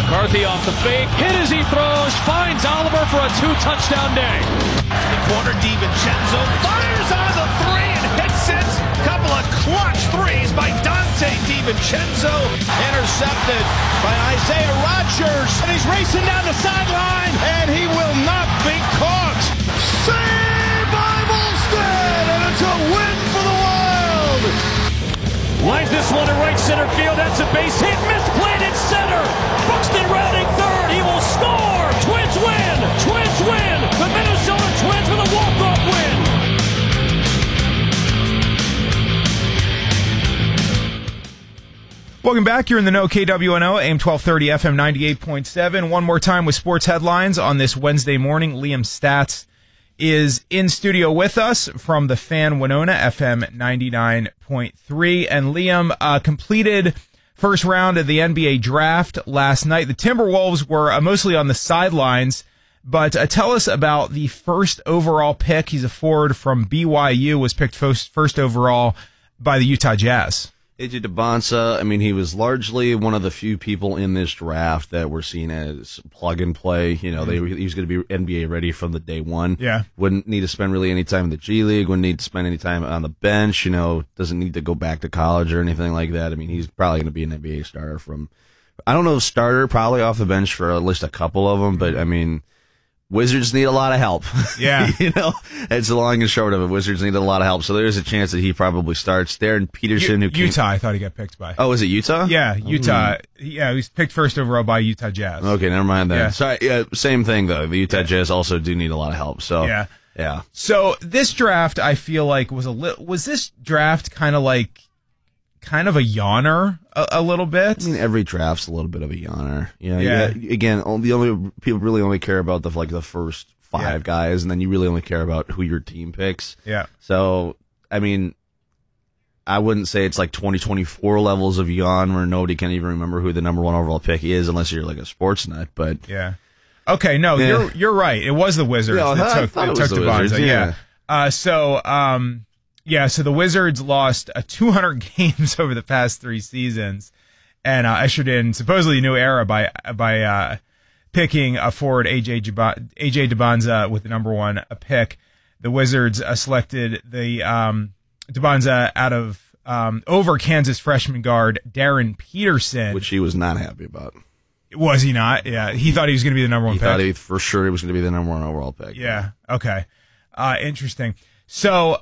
McCarthy off the fake, hit as he throws, finds Oliver for a 2-touchdown day. The corner, DiVincenzo fires on the three and hits it. Couple of clutch threes by Dante DiVincenzo. Intercepted by Isaiah Rodgers. And he's racing down the sideline, and he will not be caught. Saved by Volstead, and it's a win for the Wild. Lines this one to right center field. That's a base hit. Misplayed in center. Buxton rounding third. He will score. Twins win. Twins win. The Minnesota Twins with a walk-off win. Welcome back. You're in the know, KWNO, AM 1230, FM 98.7. One more time with sports headlines on this Wednesday morning. Liam Statz is in studio with us from the Fan Winona, FM 99.3. And Liam completed first round of the NBA draft last night. The Timberwolves were mostly on the sidelines, but tell us about the first overall pick. He's a forward from BYU, was picked first overall by the Utah Jazz. AJ Debonsa, I mean, he was largely one of the few people in this draft that were seen as plug and play. You know, he was going to be NBA ready from the day one. Yeah. Wouldn't need to spend really any time in the G League, wouldn't need to spend any time on the bench, you know, doesn't need to go back to college or anything like that. I mean, he's probably going to be an NBA starter probably off the bench for at least a couple of them, but I mean, Wizards need a lot of help. Yeah. You know, it's the long and short of it. Wizards need a lot of help. So there's a chance that he probably starts. Darren Peterson, Utah, I thought he got picked by. Oh, was it Utah? Yeah, Utah. Yeah, he was picked first overall by Utah Jazz. Okay, never mind then. Yeah. Sorry, same thing, though. The Utah Jazz also do need a lot of help. So, yeah. So this draft, I feel like, was this draft kind of a yawner a little bit? I mean, every draft's a little bit of a yawner. Yeah. Again, the only people really only care about the first five guys, and then you really only care about who your team picks. Yeah. So, I mean, I wouldn't say it's like 2024 levels of yawn where nobody can even remember who the number one overall pick is unless you're like a sports nut. But yeah. Okay, no, you're right. It was the Wizards that took Debonsa. So the Wizards lost 200 games over the past 3 seasons, and ushered in supposedly a new era by picking a forward AJ Debonsa with the number one pick. The Wizards selected the Debonsa out of over Kansas freshman guard Darren Peterson, which he was not happy about. Was he not? Yeah, he thought he was going to be the number one pick. He thought for sure he was going to be the number one overall pick. Yeah. Okay. Interesting. So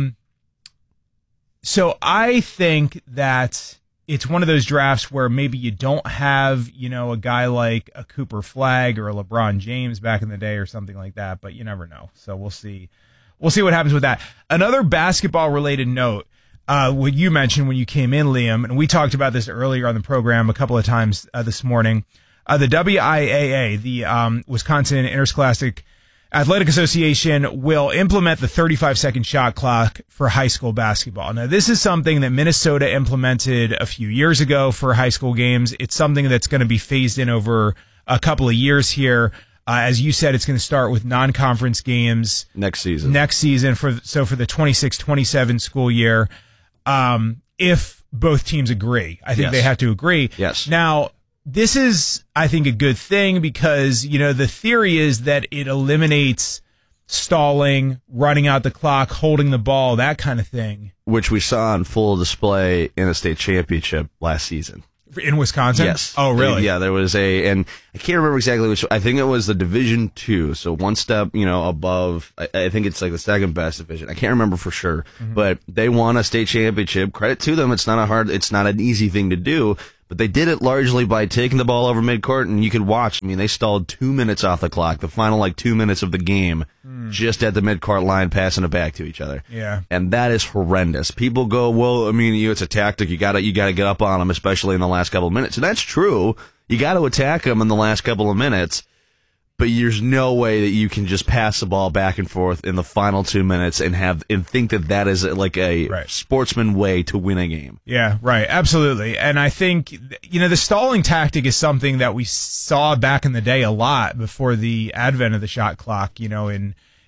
I think that it's one of those drafts where maybe you don't have, a guy like a Cooper Flagg or a LeBron James back in the day or something like that, but you never know. So we'll see. We'll see what happens with that. Another basketball-related note, what you mentioned when you came in, Liam, and we talked about this earlier on the program a couple of times this morning. The WIAA, the Wisconsin Interscholastic Athletic Association, will implement the 35-second shot clock for high school basketball. Now, this is something that Minnesota implemented a few years ago for high school games. It's something that's going to be phased in over a couple of years here. As you said, it's going to start with non-conference games next season for the 26-27 school year. If both teams agree, I think they have to agree. Yes. Now, this is, I think, a good thing because, the theory is that it eliminates stalling, running out the clock, holding the ball, that kind of thing. Which we saw on full display in the state championship last season. In Wisconsin? Yes. Oh, really? Yeah, there was and I can't remember exactly which, I think it was the Division II, so one step, above, I think it's like the second best division. I can't remember for sure, but they won a state championship. Credit to them. It's not an easy thing to do, but they did it largely by taking the ball over midcourt, and you could watch. I mean, they stalled 2 minutes off the clock, the final 2 minutes of the game, just at the midcourt line, passing it back to each other. Yeah. And that is horrendous. People go, well, I mean, it's a tactic. You gotta get up on them, especially in the last couple of minutes. And that's true. You gotta attack them in the last couple of minutes. But there's no way that you can just pass the ball back and forth in the final 2 minutes and think that is like a sportsman way to win a game. Yeah, right. Absolutely. And I think, the stalling tactic is something that we saw back in the day a lot before the advent of the shot clock, in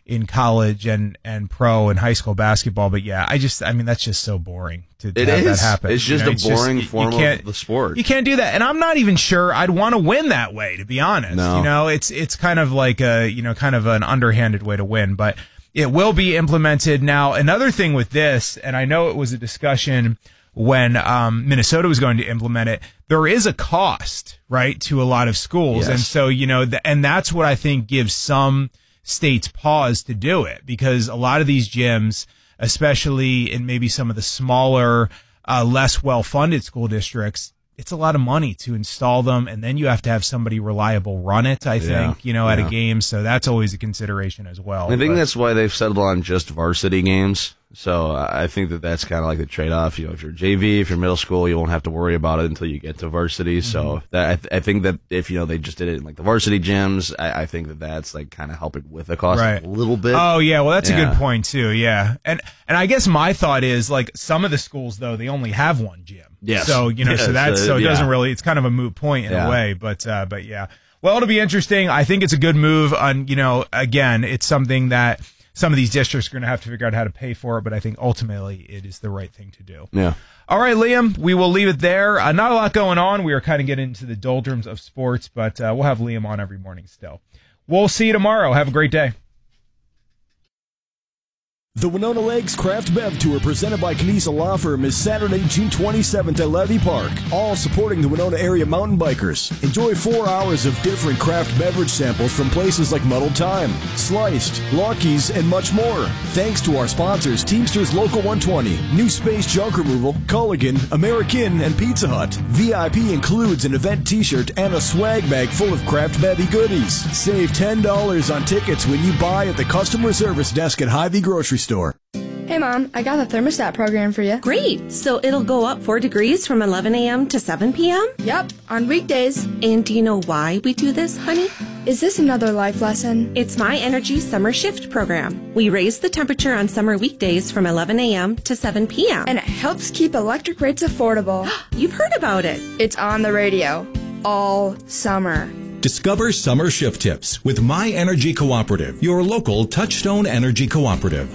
in college and pro and high school basketball. But yeah, that's just so boring to have that happen. It's just a boring form of the sport. You can't do that. And I'm not even sure I'd want to win that way, to be honest. No. It's kind of like kind of an underhanded way to win, but it will be implemented. Now, another thing with this, and I know it was a discussion when Minnesota was going to implement it, there is a cost, right, to a lot of schools. Yes. And so, and that's what I think gives some states pause to do it, because a lot of these gyms, especially in maybe some of the smaller, less well-funded school districts, it's a lot of money to install them, and then you have to have somebody reliable run it, I think, at a game. So that's always a consideration as well. I think that's why they've settled on just varsity games. So I think that's kind of like the trade-off. If you're JV, if you're middle school, you won't have to worry about it until you get to varsity. So I think that if they just did it in like the varsity gyms, I think that's like kind of helping with the cost a little bit. Oh yeah, well that's a good point too. Yeah, and I guess my thought is like some of the schools though they only have one gym. Yes. So it doesn't really. It's kind of a moot point in a way. But yeah. Well, it'll be interesting. I think it's a good move. Again, it's something that some of these districts are going to have to figure out how to pay for it, but I think ultimately it is the right thing to do. Yeah. All right, Liam, we will leave it there. Not a lot going on. We are kind of getting into the doldrums of sports, but we'll have Liam on every morning still. We'll see you tomorrow. Have a great day. The Winona Lakes Craft Bev Tour presented by Knisa Law Firm is Saturday, June 27th at Levy Park, all supporting the Winona area mountain bikers. Enjoy 4 hours of different craft beverage samples from places like Muddled Time, Sliced, Lucky's, and much more. Thanks to our sponsors, Teamsters Local 120, New Space Junk Removal, Culligan, American, and Pizza Hut. VIP includes an event t-shirt and a swag bag full of craft bevy goodies. Save $10 on tickets when you buy at the customer service desk at Hy-Vee Grocery Store. Hey Mom, I got the thermostat program for you. Great! So it'll go up 4 degrees from 11 a.m. to 7 p.m.? Yep, on weekdays. And do you know why we do this, honey? Is this another life lesson? It's My Energy Summer Shift program. We raise the temperature on summer weekdays from 11 a.m. to 7 p.m. And it helps keep electric rates affordable. You've heard about it. It's on the radio all summer. Discover summer shift tips with My Energy Cooperative, your local Touchstone Energy Cooperative.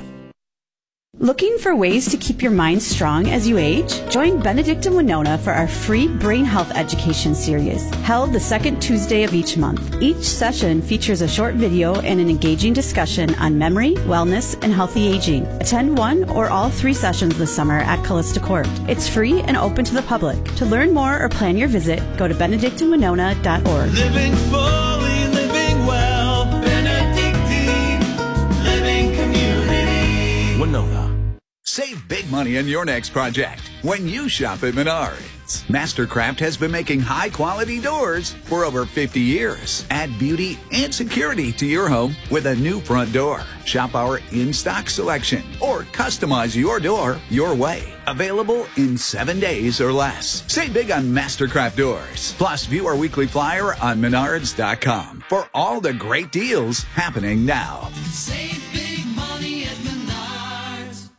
Looking for ways to keep your mind strong as you age? Join Benedict and Winona for our free brain health education series, held the second Tuesday of each month. Each session features a short video and an engaging discussion on memory, wellness, and healthy aging. Attend one or all 3 sessions this summer at Callista Court. It's free and open to the public. To learn more or plan your visit, go to benedictandwinona.org. Living fully, living well, Benedictine Living Community. Winona. Save big money on your next project when you shop at Menards. Mastercraft has been making high-quality doors for over 50 years. Add beauty and security to your home with a new front door. Shop our in-stock selection or customize your door your way. Available in 7 days or less. Save big on Mastercraft doors. Plus, view our weekly flyer on Menards.com for all the great deals happening now. Save big money at Menards.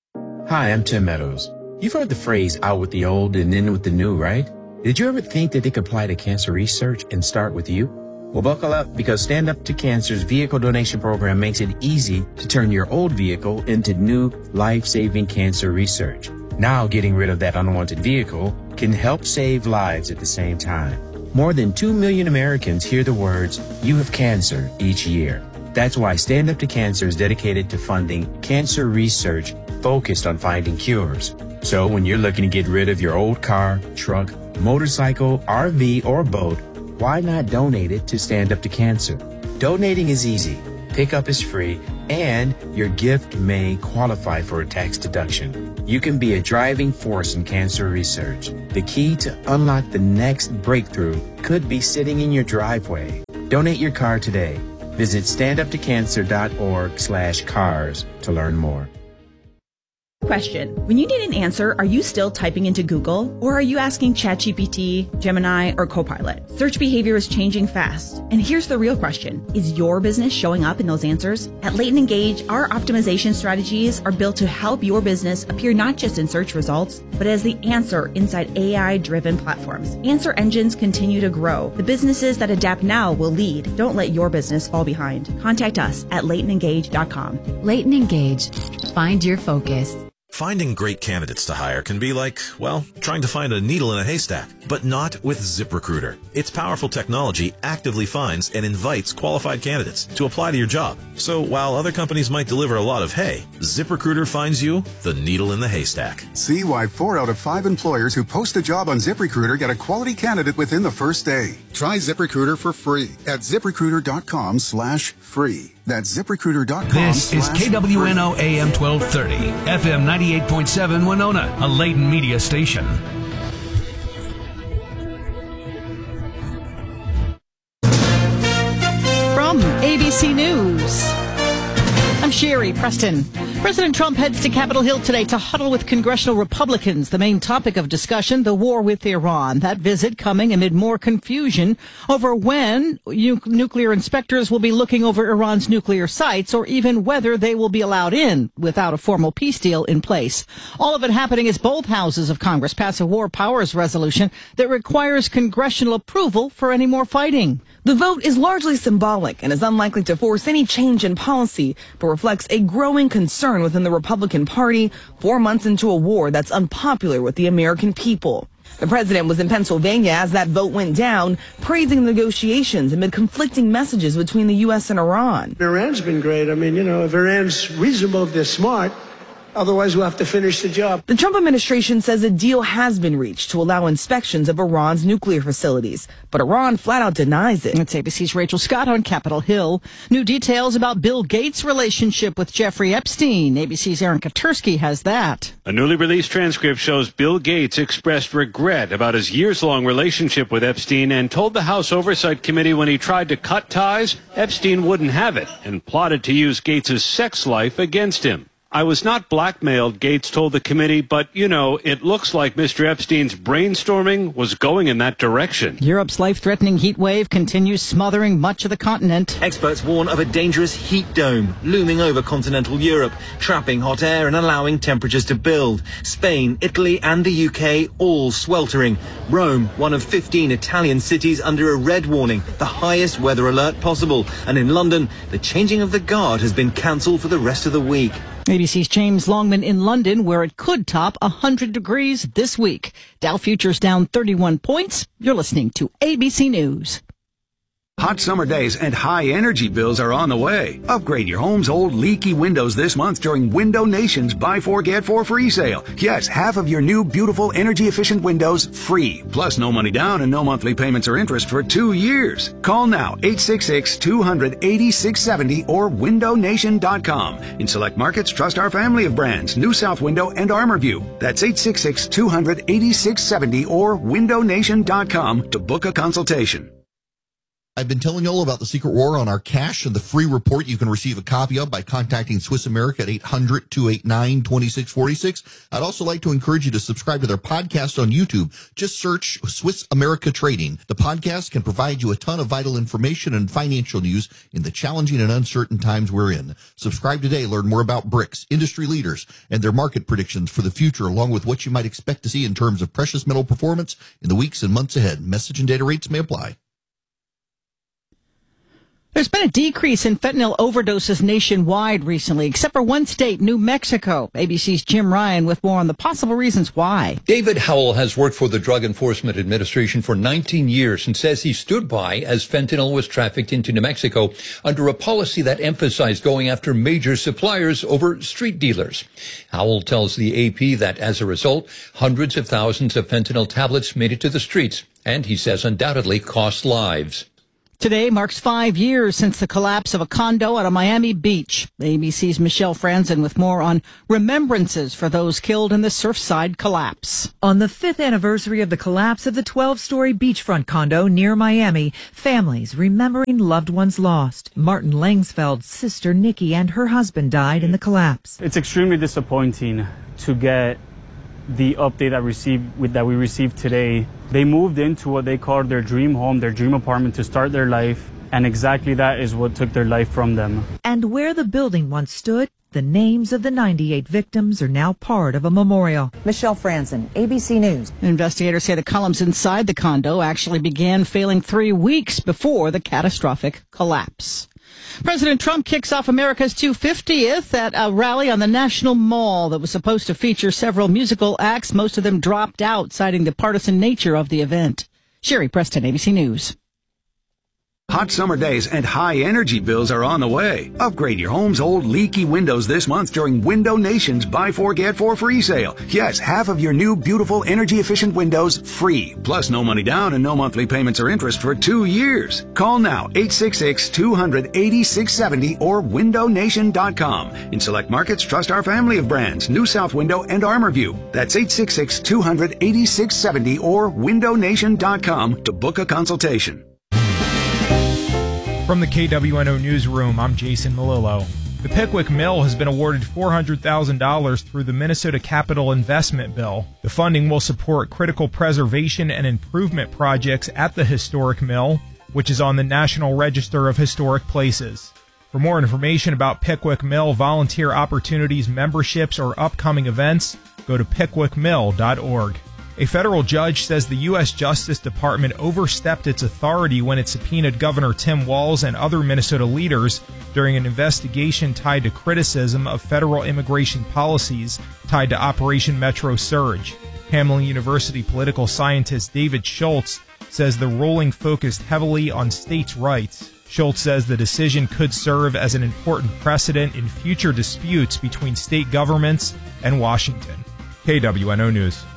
Hi, I'm Tim Meadows. You've heard the phrase out with the old and in with the new, right? Did you ever think that they could apply to cancer research and start with you? Well, buckle up, because Stand Up to Cancer's vehicle donation program makes it easy to turn your old vehicle into new life-saving cancer research. Now, getting rid of that unwanted vehicle can help save lives at the same time. More than 2 million Americans hear the words, "You have cancer," each year. That's why Stand Up to Cancer is dedicated to funding cancer research focused on finding cures. So when you're looking to get rid of your old car, truck, motorcycle, RV, or boat, why not donate it to Stand Up to Cancer? Donating is easy, pickup is free, and your gift may qualify for a tax deduction. You can be a driving force in cancer research. The key to unlock the next breakthrough could be sitting in your driveway. Donate your car today. Visit standuptocancer.org/cars to learn more. Question. When you need an answer, are you still typing into Google? Or are you asking ChatGPT, Gemini, or Copilot? Search behavior is changing fast. And here's the real question. Is your business showing up in those answers? At Leighton Engage, our optimization strategies are built to help your business appear not just in search results, but as the answer inside AI-driven platforms. Answer engines continue to grow. The businesses that adapt now will lead. Don't let your business fall behind. Contact us at LeightonEngage.com. Leighton Engage. Find your focus. Finding great candidates to hire can be like, well, trying to find a needle in a haystack, but not with ZipRecruiter. Its powerful technology actively finds and invites qualified candidates to apply to your job. So while other companies might deliver a lot of hay, ZipRecruiter finds you the needle in the haystack. See why 4 out of 5 employers who post a job on ZipRecruiter get a quality candidate within the first day. Try ZipRecruiter for free at ZipRecruiter.com/free. That's ZipRecruiter.com. This is KWNO AM 1230, FM 98.7 Winona, a Leighton media station. From ABC News, I'm Sherry Preston. President Trump heads to Capitol Hill today to huddle with congressional Republicans. The main topic of discussion, the war with Iran. That visit coming amid more confusion over when nuclear inspectors will be looking over Iran's nuclear sites, or even whether they will be allowed in without a formal peace deal in place. All of it happening as both houses of Congress pass a war powers resolution that requires congressional approval for any more fighting. The vote is largely symbolic and is unlikely to force any change in policy, but reflects a growing concern within the Republican Party 4 months into a war that's unpopular with the American people. The president was in Pennsylvania as that vote went down, praising the negotiations amid conflicting messages between the U.S. and Iran. Iran's been great. I mean, if Iran's reasonable, if they're smart, otherwise we'll have to finish the job. The Trump administration says a deal has been reached to allow inspections of Iran's nuclear facilities, but Iran flat out denies it. It's ABC's Rachel Scott on Capitol Hill. New details about Bill Gates' relationship with Jeffrey Epstein. ABC's Aaron Katursky has that. A newly released transcript shows Bill Gates expressed regret about his years-long relationship with Epstein and told the House Oversight Committee when he tried to cut ties, Epstein wouldn't have it and plotted to use Gates' sex life against him. I was not blackmailed, Gates told the committee, but, it looks like Mr. Epstein's brainstorming was going in that direction. Europe's life-threatening heat wave continues smothering much of the continent. Experts warn of a dangerous heat dome looming over continental Europe, trapping hot air and allowing temperatures to build. Spain, Italy and the UK all sweltering. Rome, one of 15 Italian cities under a red warning, the highest weather alert possible. And in London, the changing of the guard has been cancelled for the rest of the week. ABC's James Longman in London, where it could top 100 degrees this week. Dow futures down 31 points. You're listening to ABC News. Hot summer days and high energy bills are on the way. Upgrade your home's old leaky windows this month during Window Nation's Buy 4 Get 4 free sale. Yes, half of your new beautiful energy efficient windows free. Plus no money down and no monthly payments or interest for 2 years. Call now 866-200-8670 or windownation.com. In select markets, trust our family of brands, New South Window and ArmorView. That's 866-200-8670 or windownation.com to book a consultation. I've been telling you all about the Secret War on our cash and the free report you can receive a copy of by contacting Swiss America at 800-289-2646. I'd also like to encourage you to subscribe to their podcast on YouTube. Just search Swiss America Trading. The podcast can provide you a ton of vital information and financial news in the challenging and uncertain times we're in. Subscribe today. Learn more about BRICS, industry leaders, and their market predictions for the future, along with what you might expect to see in terms of precious metal performance in the weeks and months ahead. Message and data rates may apply. There's been a decrease in fentanyl overdoses nationwide recently, except for one state, New Mexico. ABC's Jim Ryan with more on the possible reasons why. David Howell has worked for the Drug Enforcement Administration for 19 years and says he stood by as fentanyl was trafficked into New Mexico under a policy that emphasized going after major suppliers over street dealers. Howell tells the AP that as a result, hundreds of thousands of fentanyl tablets made it to the streets, and he says undoubtedly cost lives. Today marks 5 years since the collapse of a condo out of Miami Beach. ABC's Michelle Franzen with more on remembrances for those killed in the Surfside collapse. On the 5th anniversary of the collapse of the 12-story beachfront condo near Miami, families remembering loved ones lost. Martin Langsfeld's sister Nikki and her husband died in the collapse. It's extremely disappointing. to get the update that we received today. They moved into what they called their dream home, their dream apartment to start their life, and exactly that is what took their life from them. And where the building once stood, the names of the 98 victims are now part of a memorial. Michelle Franzen, ABC News. Investigators say the columns inside the condo actually began failing 3 weeks before the catastrophic collapse. President Trump kicks off America's 250th at a rally on the National Mall that was supposed to feature several musical acts. Most of them dropped out, citing the partisan nature of the event. Sherry Preston, ABC News. Hot summer days and high energy bills are on the way. Upgrade your home's old leaky windows this month during Window Nation's Buy 4 Get 4 free sale. Yes, half of your new beautiful energy efficient windows free. Plus no money down and no monthly payments or interest for 2 years. Call now 866-200-8670 or windownation.com. In select markets, trust our family of brands, New South Window and ArmorView. That's 866-200-8670 or windownation.com to book a consultation. From the KWNO Newsroom, I'm Jason Malillo. The Pickwick Mill has been awarded $400,000 through the Minnesota Capital Investment Bill. The funding will support critical preservation and improvement projects at the historic mill, which is on the National Register of Historic Places. For more information about Pickwick Mill volunteer opportunities, memberships, or upcoming events, go to pickwickmill.org. A federal judge says the U.S. Justice Department overstepped its authority when it subpoenaed Governor Tim Walz and other Minnesota leaders during an investigation tied to criticism of federal immigration policies tied to Operation Metro Surge. Hamline University political scientist David Schultz says the ruling focused heavily on states' rights. Schultz says the decision could serve as an important precedent in future disputes between state governments and Washington. KWNO News.